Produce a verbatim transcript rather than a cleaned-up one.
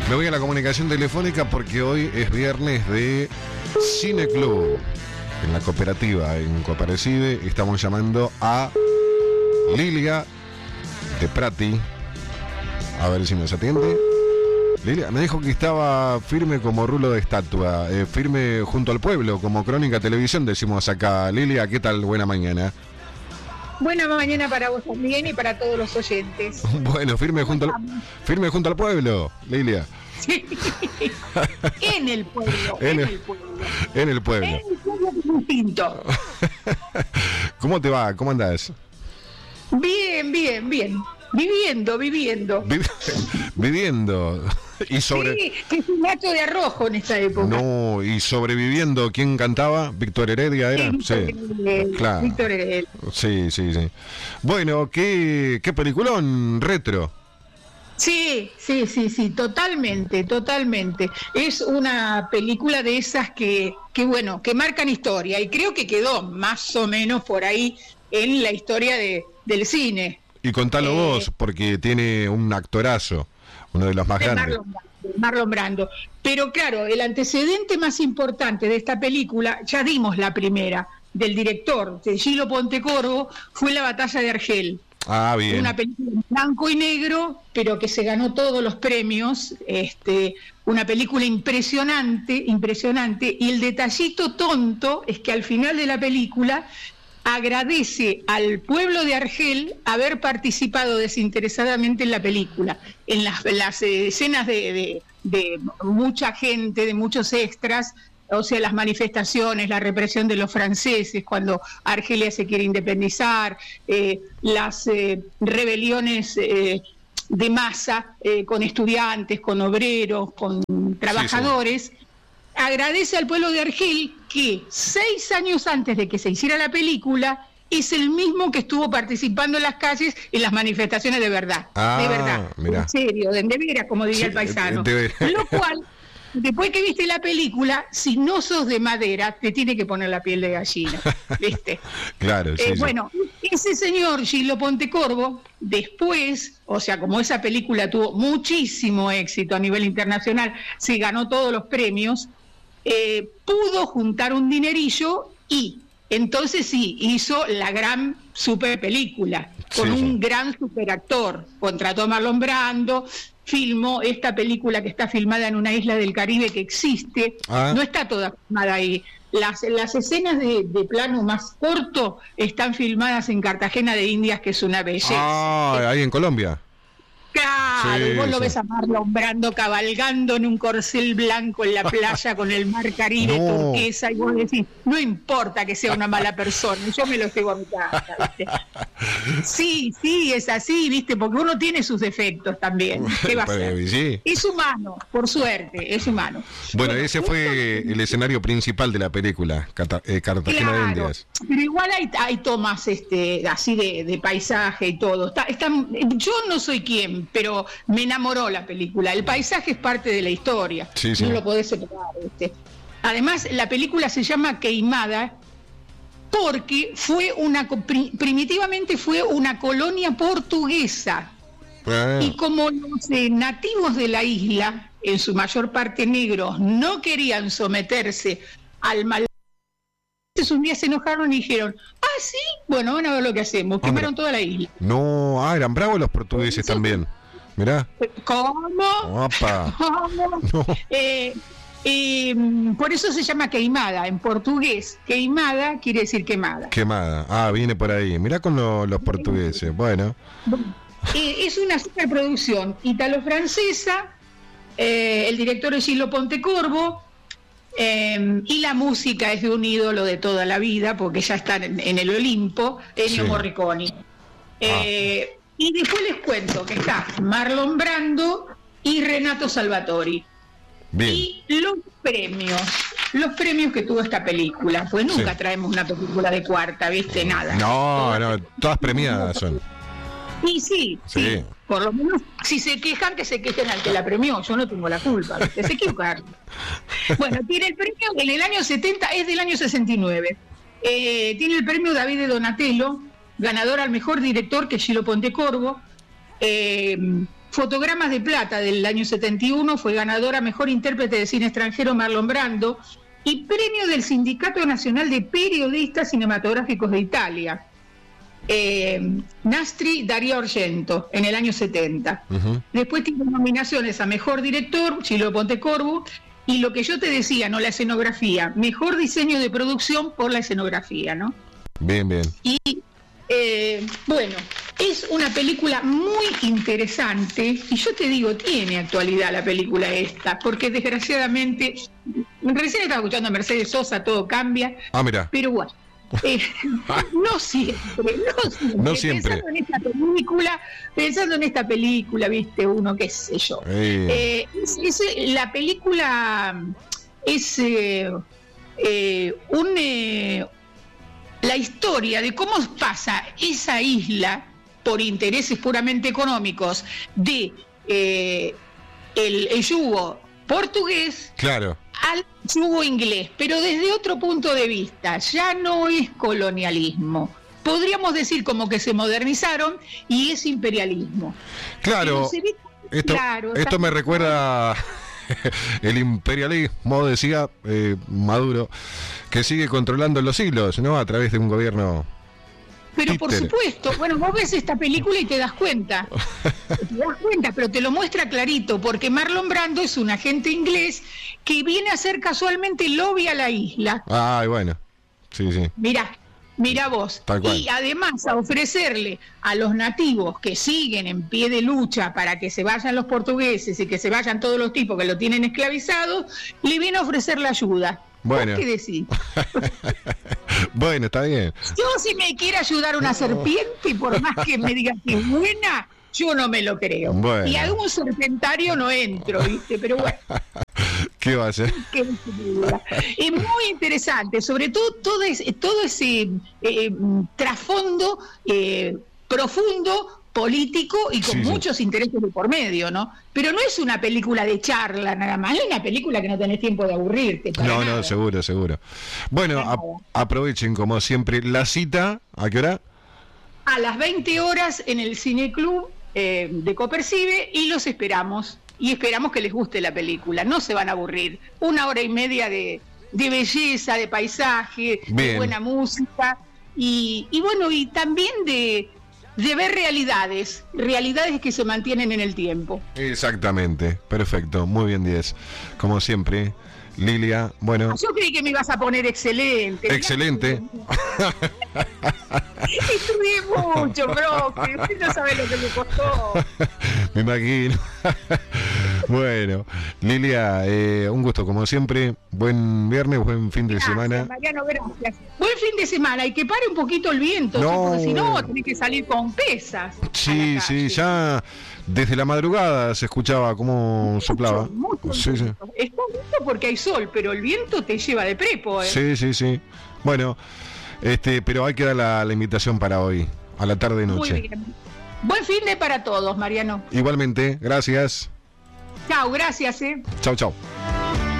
Me voy a la comunicación telefónica porque hoy es viernes de Cine Club. En la cooperativa, en Cooperative, estamos llamando a Lilia de Prati. A ver si nos atiende. Lilia me dijo que estaba firme como rulo de estatua, eh, firme junto al pueblo, como Crónica Televisión, decimos acá. Lilia, ¿qué tal? Buena mañana. Buena mañana para vos también y para todos los oyentes. Bueno, firme junto al, firme junto al pueblo, Lilia. Sí. En el pueblo, en, en el, el pueblo. En el pueblo. En el pueblo es distinto. ¿Cómo te va? ¿Cómo andás? Bien, bien, bien. Viviendo, viviendo. Vivi viviendo. Y sobre... Sí, que es un macho de arrojo en esta época. No, y sobreviviendo, ¿quién cantaba? ¿Víctor Heredia era? Sí, Sí, Heredia, claro. Víctor Heredia. Sí, sí, sí. Bueno, qué, qué peliculón retro. Sí, sí, sí, sí, totalmente, totalmente. Es una película de esas que, que, bueno, que marcan historia y creo que quedó más o menos por ahí en la historia de, del cine. Y contalo eh, vos, porque tiene un actorazo, uno de los más de grandes. Marlon, Marlon Brando. Pero claro, el antecedente más importante de esta película, ya dimos la primera, del director, de Gillo Pontecorvo, fue La Batalla de Argel. Ah, bien. Una película en blanco y negro, pero que se ganó todos los premios, este, una película impresionante, impresionante, y el detallito tonto es que al final de la película agradece al pueblo de Argel haber participado desinteresadamente en la película, en las, las escenas de, de, de mucha gente, de muchos extras, o sea, las manifestaciones, la represión de los franceses cuando Argelia se quiere independizar, eh, las eh, rebeliones eh, de masa eh, con estudiantes, con obreros, con trabajadores. Sí, sí. Agradece al pueblo de Argel que seis años antes de que se hiciera la película es el mismo que estuvo participando en las calles en las manifestaciones de verdad, ah, de verdad, mirá. En serio, de, de veras, como diría sí, el paisano. De, de... Lo cual, después que viste la película, si no sos de madera, te tiene que poner la piel de gallina, ¿viste? Claro, sí, eh, sí. Bueno, ese señor Gillo Pontecorvo, después, o sea, como esa película tuvo muchísimo éxito a nivel internacional, se ganó todos los premios. Eh, pudo juntar un dinerillo y entonces sí, hizo la gran super película, con sí, un sí. gran superactor, contrató a Marlon Brando, filmó esta película que está filmada en una isla del Caribe que existe, ah. no está toda filmada ahí, las, las escenas de, de plano más corto están filmadas en Cartagena de Indias, que es una belleza. Ah, ahí en Colombia. Claro, sí, y vos lo sí. ves a Marlon Brando cabalgando en un corcel blanco en la playa con el mar Caribe no. turquesa, y vos decís, no importa que sea una mala persona, yo me lo llevo a mi casa, ¿viste? Sí, sí, es así, ¿viste? Porque uno tiene sus defectos también. ¿Qué va a hacer? Sí. Es humano, por suerte, es humano. Bueno, bueno ese fue el escenario principal de la película, Cata, eh, Cartagena claro, de Indias. Pero igual hay, hay tomas este, así de, de paisaje y todo. Está, está, yo no soy quien, pero me enamoró la película. El paisaje es parte de la historia, sí, sí. no lo podés separar. ¿Viste? Además, la película se llama Queimada porque fue una primitivamente fue una colonia portuguesa. Ah. Y como los eh, nativos de la isla, en su mayor parte negros, no querían someterse al mal. Un día se enojaron y dijeron, ah, sí, bueno, van a ver lo que hacemos. Quemaron toda la isla. No, ah, eran bravos los portugueses sí. también. Mirá. ¿Cómo? Opa. ¿Cómo? No. Eh, eh, por eso se llama queimada, en portugués. Queimada quiere decir quemada. Quemada, ah, viene por ahí. Mirá con lo, los portugueses, bueno. Eh, es una superproducción italo-francesa, eh, el director es Gillo Pontecorvo, eh, y la música es de un ídolo de toda la vida, porque ya está en, en el Olimpo, Ennio sí. Morricone. Eh, ah. Y después les cuento que está Marlon Brando y Renato Salvatori. Bien. Y los premios, los premios que tuvo esta película, pues nunca sí. traemos una película de cuarta, ¿viste? Nada. No, no, todas premiadas son. Y sí, sí, sí, por lo menos si se quejan, que se quejen al que la premió, yo no tengo la culpa, ¿viste? Se equivocaron. Bueno, tiene el premio en el año setenta, es del año sesenta y nueve. Eh, tiene el premio David de Donatello, ganador al mejor director, que es Gillo Pontecorvo. Eh, Fotogramas de Plata del año setenta y uno, fue ganadora Mejor Intérprete de Cine Extranjero Marlon Brando, y Premio del Sindicato Nacional de Periodistas Cinematográficos de Italia, eh, Nastri Dario Argento, en el año setenta. Uh-huh. Después tiene nominaciones a Mejor Director, Chilo Pontecorvo, y lo que yo te decía, ¿no? La escenografía, Mejor Diseño de Producción por la escenografía, ¿no? Bien, bien. Y eh, bueno, es una película muy interesante, y yo te digo, tiene actualidad la película esta, porque desgraciadamente, recién estaba escuchando a Mercedes Sosa, todo cambia, ah, mira. Pero bueno, eh, no siempre, no siempre, no siempre. Pensando en esta película, pensando en esta película, viste, uno, qué sé yo. Eh, es, es, la película es eh, eh, un... Eh, la historia de cómo pasa esa isla por intereses puramente económicos de eh, el, el yugo portugués, claro, al yugo inglés, pero desde otro punto de vista. Ya no es colonialismo, podríamos decir como que se modernizaron, y es imperialismo. Claro, ve, esto, claro, esto me recuerda el imperialismo, decía eh, Maduro, que sigue controlando los hilos, ¿no? A través de un gobierno. Pero títere. Por supuesto, bueno, vos ves esta película y te das cuenta. Te das cuenta, pero te lo muestra clarito, porque Marlon Brando es un agente inglés que viene a hacer casualmente lobby a la isla. Ay, bueno, sí, sí. Mirá, mirá vos. Y además a ofrecerle a los nativos que siguen en pie de lucha para que se vayan los portugueses y que se vayan todos los tipos que lo tienen esclavizado, le viene a ofrecer la ayuda. Bueno. ¿Vos qué decís? Bueno, está bien. Yo, si me quiere ayudar una serpiente, por más que me diga que es buena, yo no me lo creo. Bueno. Y a un serpentario no entro, ¿viste? Pero bueno. ¿Qué va a hacer? Es muy interesante, sobre todo todo ese, todo ese eh, trasfondo eh, profundo, político y con sí, muchos sí. intereses de por medio, ¿no? Pero no es una película de charla nada más, es una película que no tenés tiempo de aburrirte. No, nada. no, seguro, seguro. Bueno, a, aprovechen como siempre la cita, ¿a qué hora? A las veinte horas en el Cineclub eh, de Copercibe, y los esperamos. Y esperamos que les guste la película, no se van a aburrir. Una hora y media de, de belleza, de paisaje, Bien. de buena música, y, y bueno, y también de, de ver realidades, realidades que se mantienen en el tiempo. Exactamente, perfecto, muy bien, diez. Como siempre, Lilia, bueno... Yo creí que me ibas a poner excelente. Excelente. Estudié mucho, bro, que usted no sabe lo que me costó. Me imagino. Bueno, Lilia, eh, un gusto como siempre. Buen viernes, buen fin de gracias, semana. Mariano, gracias. Buen fin de semana, y que pare un poquito el viento, no. ¿sí? Porque si no tenés que salir con pesas. Sí, sí, ya desde la madrugada se escuchaba cómo mucho, soplaba. Mucho, sí, sí. Está lindo porque hay sol, pero el viento te lleva de prepo, ¿eh? Sí, sí, sí. Bueno, este, pero hay que dar la, la invitación para hoy, a la tarde y noche. Muy bien. Buen fin de para todos, Mariano. Igualmente, gracias. Chao, gracias, eh. Chao, chao.